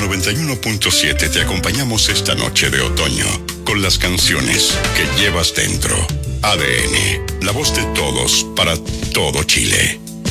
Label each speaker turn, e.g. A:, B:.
A: 91.7 te acompañamos esta noche de otoño con las canciones que llevas dentro. ADN, la voz de todos para todo Chile.